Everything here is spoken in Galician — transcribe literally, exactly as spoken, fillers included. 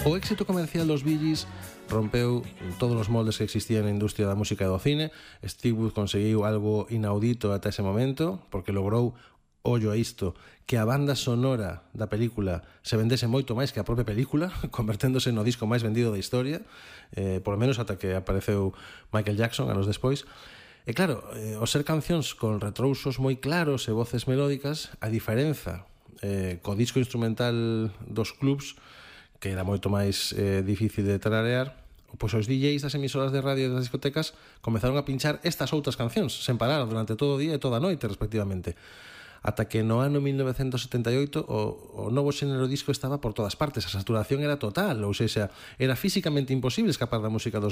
O éxito comercial dos Bee Gees rompeu todos os moldes que existían na industria da música e do cine. Steve Wood conseguiu algo inaudito ata ese momento, porque logrou, ollo a isto, que a banda sonora da película se vendese moito máis que a propia película, converténdose no disco máis vendido da historia, eh, por lo menos ata que apareceu Michael Jackson anos despois. E claro, eh, ao ser cancións con retrousos moi claros e voces melódicas, a diferenza eh, co disco instrumental dos clubs, que era moito máis eh, difícil de tararear, pois os D Js das emisoras de radio e das discotecas comezaron a pinchar estas outras cancións sen parar durante todo o día e toda a noite, respectivamente, ata que no ano mil novecentos setenta e oito o, o novo xénero disco estaba por todas partes, a saturación era total, ou seja, era físicamente imposible escapar da música dos